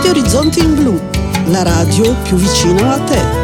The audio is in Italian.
Radio Orizzonti in Blu, la radio più vicina a te.